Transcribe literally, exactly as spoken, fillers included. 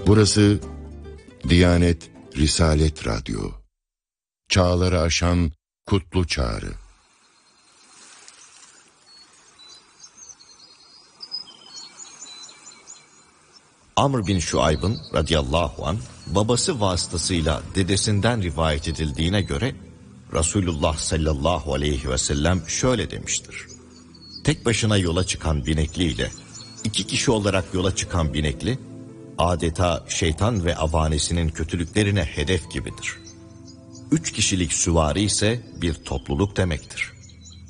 Burası Diyanet Risalet Radyo. Çağları aşan kutlu çağrı. Amr bin Şuayb'ın radıyallahu anh babası vasıtasıyla dedesinden rivayet edildiğine göre Resulullah sallallahu aleyhi ve sellem şöyle demiştir: tek başına yola çıkan binekli ile iki kişi olarak yola çıkan binekli adeta şeytan ve avanesinin kötülüklerine hedef gibidir. Üç kişilik süvari ise bir topluluk demektir.